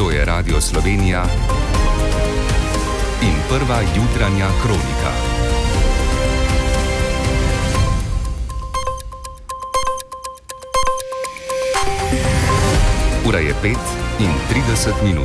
To je Radio Slovenija in prva jutranja kronika. Ura je 5:30.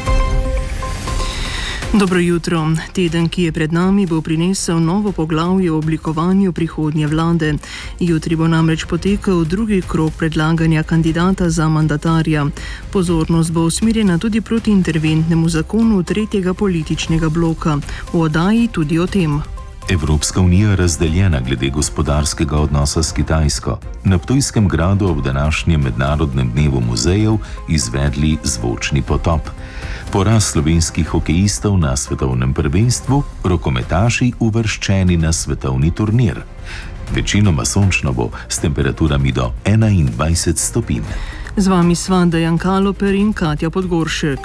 Dobro jutro. Teden, ki je pred nami, bo prinesel novo poglavje o oblikovanju prihodnje vlade. Jutri bo namreč potekal drugi krog predlaganja kandidata za mandatarja. Pozornost bo usmerjena tudi proti interventnemu zakonu tretjega političnega bloka. V oddaji tudi o tem. Evropska unija je razdeljena glede gospodarskega odnosa s Kitajsko. Na Ptujskem gradu ob današnjem mednarodnem dnevu muzejev izvedli zvočni potop. Poraz slovenskih hokejistov na svetovnem prvenstvu, rokometaši uvrščeni na svetovni turnir. Večinoma sončno bo s temperaturami do 21 stopinj. Z vami sva Dejan Kaloper in Katja Podgoršek.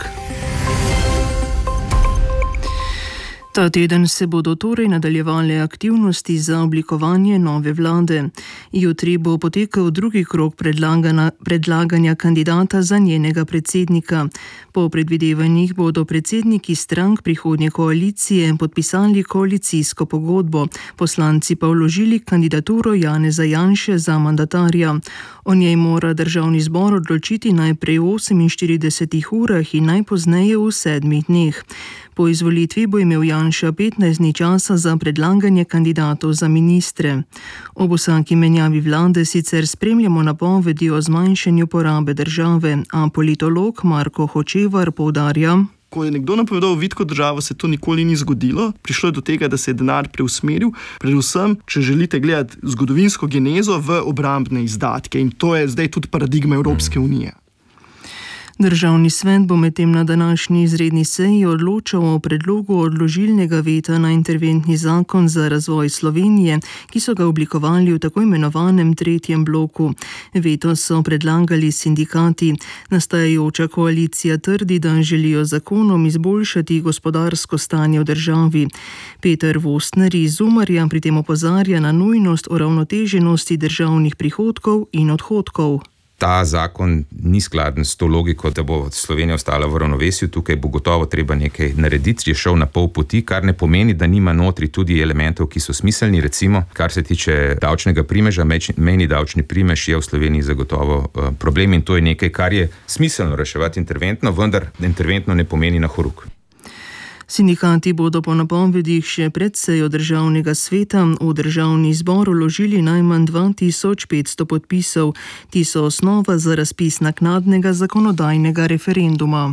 Ta teden se bodo torej nadaljevale aktivnosti za oblikovanje nove vlade. Jutri bo potekal drugi krog predlaganja kandidata za njenega predsednika. Po predvidevanjih bodo predsedniki strank prihodnje koalicije podpisali koalicijsko pogodbo, poslanci pa vložili kandidaturo Janeza Janše za mandatarja. O njej mora državni zbor odločiti najprej v 48 urah in najpozneje v 7 dneh. Po izvolitvi bo imel Janša 15 dni časa za predlaganje kandidatov za ministre. Ob vsaki menjavi vlade sicer spremljamo napovedi o zmanjšanju porabe države, a politolog Marko Hočevar poudarja: Ko je nekdo napovedal vitko državo, se to nikoli ni zgodilo. Prišlo je do tega, da se je denar preusmeril, predvsem, če želite gledati zgodovinsko genezo, v obrambne izdatke. In to je zdaj tudi paradigma Evropske unije. Državni svet bo medtem na današnji izredni seji odločal o predlogu odložilnega veta na interventni zakon za razvoj Slovenije, ki so ga oblikovali v tako imenovanem tretjem bloku. Veto so predlagali sindikati. Nastajajoča koalicija trdi, da želijo zakonom izboljšati gospodarsko stanje v državi. Peter Vostner iz Umarja pri tem opozarja na nujnost uravnoteženosti državnih prihodkov in odhodkov. Ta zakon ni skladen s to logiko, da bo Slovenija ostala v ravnovesju. Tukaj bo gotovo treba nekaj narediti, je šel na pol poti, kar ne pomeni, da nima notri tudi elementov, ki so smiselni. Recimo, kar se tiče davčnega primeža, mejni davčni primež je v Sloveniji zagotovo problem in to je nekaj, kar je smiselno reševati interventno, vendar interventno ne pomeni na horuk. Sindikati bodo po napovedih še pred sejo državnega sveta v državni zbor vložili najmanj 2500 podpisov. Ti so osnova za razpis naknadnega zakonodajnega referenduma.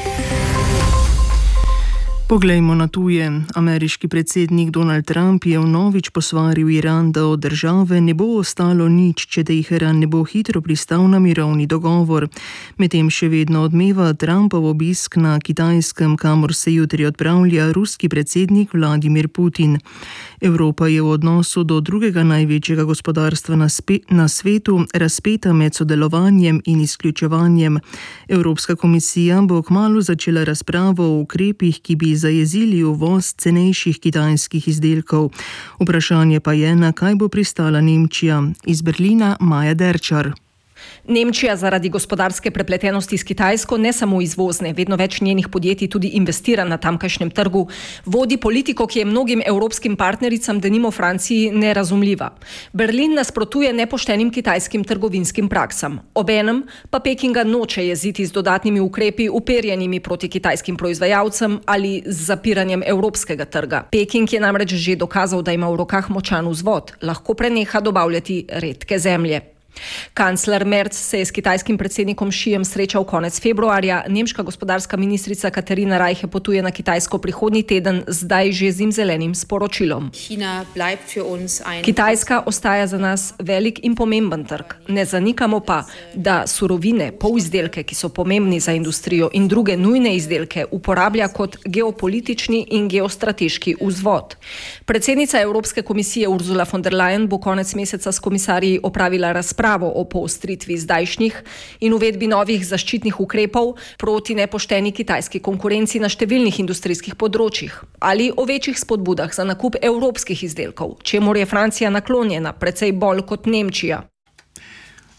Poglejmo na tuje. Ameriški predsednik Donald Trump je vnovič posvaril Iran, da od države ne bo ostalo nič, če Teheran ne bo hitro pristal na mirovni dogovor. Medtem še vedno odmeva Trumpov obisk na Kitajskem, kamor se jutri odpravlja ruski predsednik Vladimir Putin. Evropa je v odnosu do drugega največjega gospodarstva na svetu razpeta med sodelovanjem in izključevanjem. Evropska komisija bo kmalu začela razpravo o ukrepih, ki bi zajezili uvoz cenejših kitajskih izdelkov. Vprašanje pa je, na kaj bo pristala Nemčija. Iz Berlina Maja Derčar. Nemčija zaradi gospodarske prepletenosti s Kitajsko ne samo izvozne, vedno več njenih podjetij tudi investira na tamkajšnjem trgu, vodi politiko, ki je mnogim evropskim partnericam, denimo Franciji, nerazumljiva. Berlin nasprotuje nepoštenim kitajskim trgovinskim praksam. Obenem pa Pekinga noče jeziti z dodatnimi ukrepi uperjenimi proti kitajskim proizvajalcem ali z zapiranjem evropskega trga. Peking je namreč že dokazal, da ima v rokah močan vzvod, lahko preneha dobavljati redke zemlje. Kancler Merz se je s kitajskim predsednikom Xijem srečal konec februarja, nemška gospodarska ministrica Katarina Reiche potuje na Kitajsko prihodnji teden, zdaj že zimzelenim sporočilom. Kitajska ostaja za nas velik in pomemben trg. Ne zanikamo pa, da surovine, polizdelke, ki so pomembni za industrijo, in druge nujne izdelke uporablja kot geopolitični in geostrateški vzvod. Predsednica Evropske komisije Ursula von der Leyen bo konec meseca s komisarji opravila razpravo o poostritvi zdajšnjih in uvedbi novih zaščitnih ukrepov proti nepošteni kitajski konkurenci na številnih industrijskih področjih ali o večjih spodbudah za nakup evropskih izdelkov, čemur je Francija naklonjena precej bolj kot Nemčija.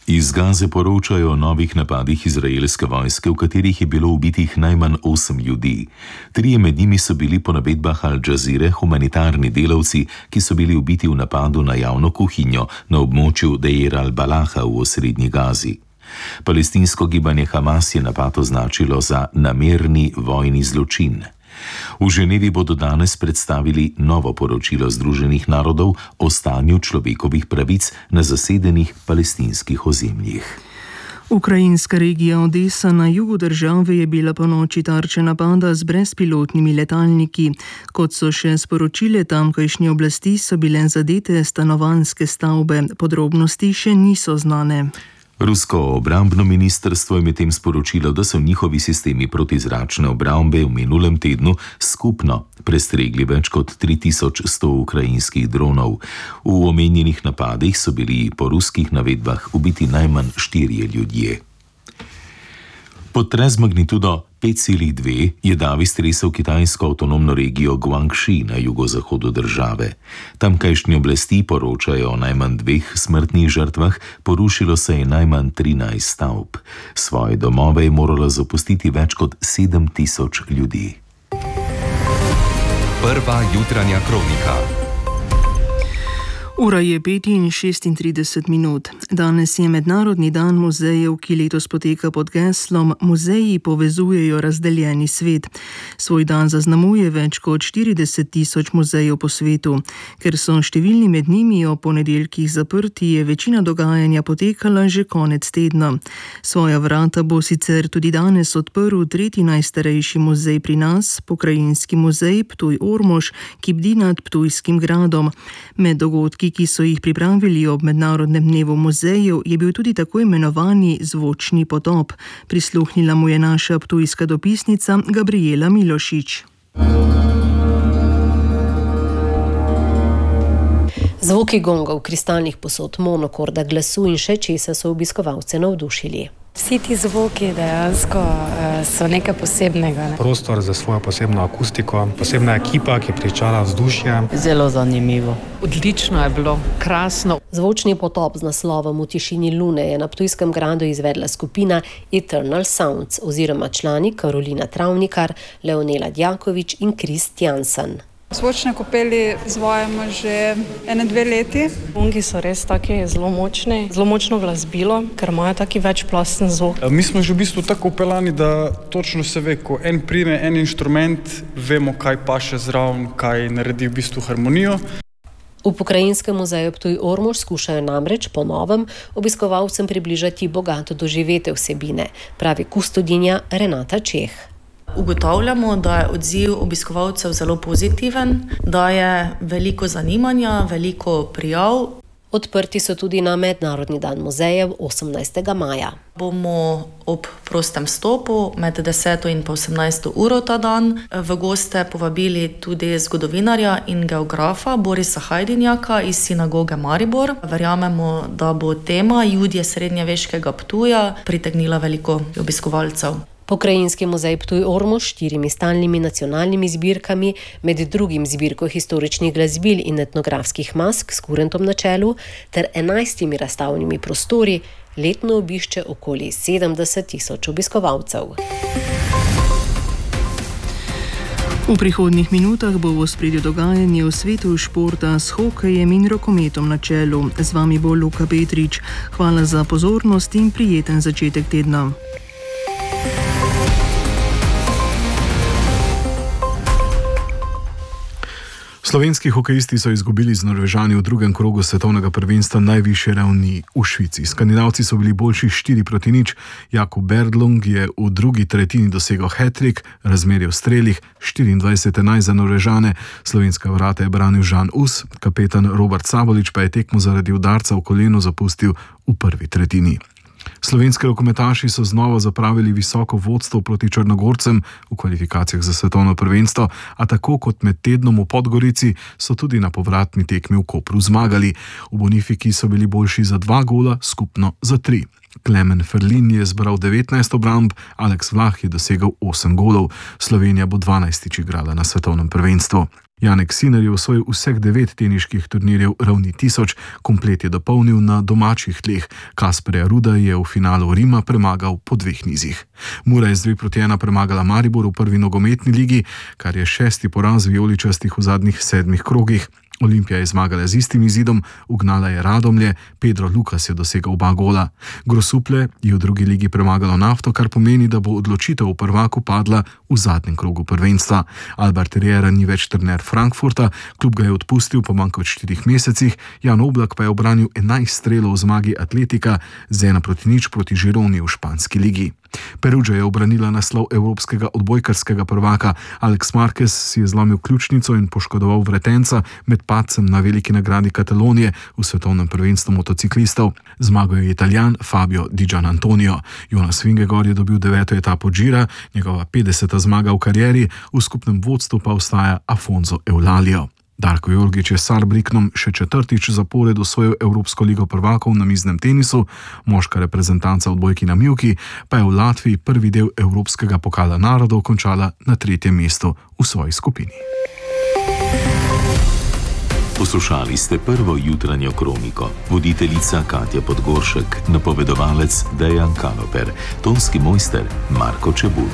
Iz Gaze poročajo o novih napadih izraelske vojske, v katerih je bilo ubitih najmanj 8 ljudi. 3 med njimi so bili po navedbah Al Jazeere humanitarni delavci, ki so bili ubiti v napadu na javno kuhinjo na območju Deir al-Balaha v osrednji Gazi. Palestinsko gibanje Hamas je napad označilo za namerni vojni zločin. V Ženevi bodo danes predstavili novo poročilo Združenih narodov o stanju človekovih pravic na zasedenih palestinskih ozemljih. Ukrajinska regija Odesa na jugu države je bila ponoči tarča napada z brezpilotnimi letalniki. Kot so še sporočile tamkajšnje oblasti, so bile zadete stanovanjske stavbe. Podrobnosti še niso znane. Rusko obrambno ministrstvo je medtem sporočilo, da so njihovi sistemi protizračne obrambe v minulem tednu skupno prestregli več kot 3100 ukrajinskih dronov. V omenjenih napadih so bili po ruskih navedbah ubiti najmanj 4 ljudje. Potres magnitudo 5,2 je davi stresel kitajsko avtonomno regijo Guangxi na jugozahodu države. Tamkajšnje oblasti poročajo o najmanj 2 smrtnih žrtvah, porušilo se je najmanj 13 stavb. Svoje domove je moralo zapustiti več kot 7000 ljudi. Prva jutranja kronika. Ura je 5:36. Danes je Mednarodni dan muzejev, ki letos poteka pod geslom Muzeji povezujejo razdeljeni svet. Svoj dan zaznamuje več kot 40 000 muzejev po svetu. Ker so številni med njimi o ponedeljkih zaprti, je večina dogajanja potekala že konec tedna. Svoja vrata bo sicer tudi danes odprl 3. najstarejši muzej pri nas, pokrajinski muzej Ptuj-Ormož, ki bdi nad Ptujskim gradom. Med dogodki, ki so jih pripravili ob Mednarodnem dnevu muzejev, je bil tudi tako imenovani zvočni potop. Prisluhnila mu je naša ptujska dopisnica Gabriela Milošič. Zvoki gongov, kristalnih posod, monokorda, glasu in še česa so obiskovalce navdušili. Vsi ti zvoki dejansko so nekaj posebnega. Prostor za svojo posebno akustiko, posebna ekipa, ki pričara vzdušje. Zelo zanimivo. Odlično je bilo, krasno. Zvočni potop z naslovom V tišini lune je na Ptujskem gradu izvedla skupina Eternal Sounds oziroma člani Karolina Travnikar, Leonela Djakovič in Krist Jansen. Zvočne kopeli izvajamo že 1-2 leti. Gongi so res taki zelo močni, zelo močno glasbilo, ker imajo taki večplasten zvok. Mi smo že v bistvu tako upeljani, da točno se ve, ko en prime en inštrument, vemo, kaj paše zraven, kaj naredi v bistvu harmonijo. V pokrajinskem muzeju Ptuj-Ormož skušajo namreč po novem obiskovalcem približati bogato doživete vsebine, pravi kustodinja Renata Čeh. Ugotavljamo, da je odziv obiskovalcev zelo pozitiven, da je veliko zanimanja, veliko prijav. Odprti so tudi na Mednarodni dan muzejev 18. maja. Bomo ob prostem stopu med 10. in 18. uro ta dan v goste povabili tudi zgodovinarja in geografa Borisa Hajdinjaka iz sinagoge Maribor. Verjamemo, da bo tema Judje srednjeveškega Ptuja pritegnila veliko obiskovalcev. Pokrajinski muzej Ptuj-Ormož s 4 stalnimi nacionalnimi zbirkami, med drugim zbirko historičnih glasbil in etnografskih mask s kurentom na čelu, ter 11 razstavnimi prostori, letno obišče okoli 70 000 obiskovalcev. V prihodnjih minutah bo v ospredju dogajanje v svetu športa s hokejem in rokometom na čelu. Z vami bo Luka Petrič. Hvala za pozornost in prijeten začetek tedna. Slovenski hokejisti so izgubili z Norvežani v drugem krogu svetovnega prvenstva najvišje ravni v Švici. Skandinavci so bili boljši 4-0. Jakub Berdlung je v drugi tretjini dosegel hat-trick, razmerje v strelih 24:11 za Norvežane. Slovenska vrata je branil Žan Us, kapetan Robert Sabolič pa je tekmo zaradi udarca v koleno zapustil v prvi tretjini. Slovenski rokometaši so znova zapravili visoko vodstvo proti Črnogorcem v kvalifikacijah za svetovno prvenstvo, a tako kot med tednom v Podgorici so tudi na povratni tekmi v Kopru zmagali. V Bonifiki so bili boljši za 2 gola, skupno za 3. Klemen Ferlin je zbral 19 obramb, Aleks Vlah je dosegel 8 golov. Slovenija bo 12. igrala na svetovnem prvenstvu. Janek Sinner je osvojil vseh 9 teniških turnirjev ravni 1000, komplet je dopolnil na domačih tleh. Kasperja Ruda je v finalu Rima premagal po 2 nizih. Mura je z 2-1 premagala Maribor v prvi nogometni ligi, kar je 6. poraz vijoličastih v zadnjih 7 krogih. Olimpija je zmagala z istim izidom, ugnala je Radomlje, Pedro Lukas je dosegel 2 gola. Grosuplje je v drugi ligi premagalo Nafto, kar pomeni, da bo odločitev v prvaku padla v zadnjem krogu prvenstva. Albert Riera ni več trener Frankfurta, klub ga je odpustil po manj kot 4 mesecih, Jan Oblak pa je obranil 11 strelov v zmagi Atletika z 1-0 proti Žironi v španski ligi. Perugia je obranila naslov evropskega odbojkarskega prvaka. Alex Marquez si je zlomil ključnico in poškodoval vretenca med padcem na veliki nagradi Katalonije v svetovnem prvenstvu motociklistov. Zmagal je Italijan Fabio Di Gianantonio. Jonas Vingegaard je dobil 9. etapo Gira, njegova 50. zmaga v karieri, v skupnem vodstvu pa ostaja Afonso Eulalio. Darko Jorgić je s Saarbrückenom še 4. zapored osvojil Evropsko ligo prvakov na miznem tenisu, moška reprezentanca odbojki na mivki pa je v Latviji prvi del Evropskega pokala narodov končala na 3. mestu v svoji skupini. Poslušali ste prvo jutranjo kroniko. Voditeljica Katja Podgoršek, napovedovalec Dejan Kaloper, tonski mojster Marko Čebul.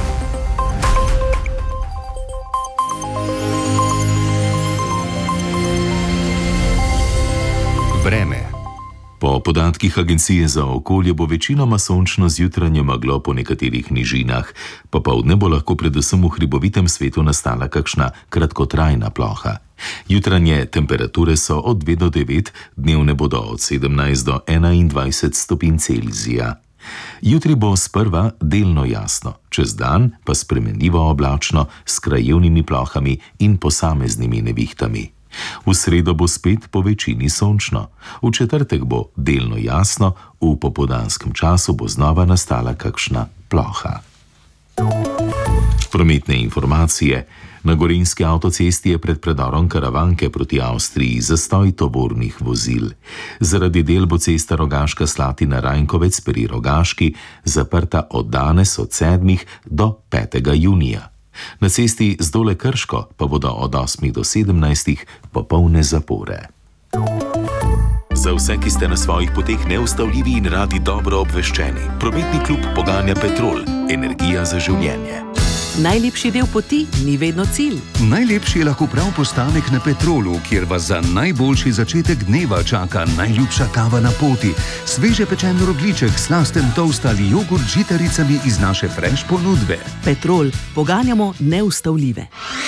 Vreme. Po podatkih Agencije za okolje bo večinoma sončno z jutranjo meglo po nekaterih nižinah. Popoldne bo lahko predvsem v hribovitem svetu nastala kakšna kratkotrajna ploha. Jutranje temperature so od 2 do 9, dnevne bodo od 17 do 21 stopinj Celzija. Jutri bo sprva delno jasno, čez dan pa spremenljivo oblačno s krajevnimi plohami in posameznimi nevihtami. V sredo bo spet po večini sončno, v četrtek bo delno jasno, v popoldanskem času bo znova nastala kakšna ploha. Prometne informacije. Na Gorenjski avtocesti je pred predorom Karavanke proti Avstriji zastoj tovornih vozil. Zaradi del bo cesta Rogaška Slatina-Rajnkovec pri Rogaški zaprta od danes od 7. do 5. junija. Na cesti Zdole Krško pa bodo od 8. do 17. popolne zapore. Za vse, ki ste na svojih poteh neustavljivi in radi dobro obveščeni, prometni klub poganja Petrol, energija za življenje. Najlepši del poti ni vedno cilj. Najlepši je lahko prav postanek na Petrolu, kjer vas za najboljši začetek dneva čaka najljubša kava na poti, sveže pečen rogljiček, slasten toast ali jogurt z žitaricami iz naše fresh ponudbe. Petrol, poganjamo neustavljive.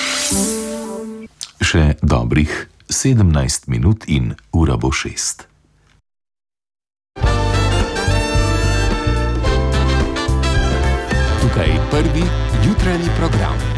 Še dobrih 17 minut in ura bo 6. Tukaj prvi jutranji program.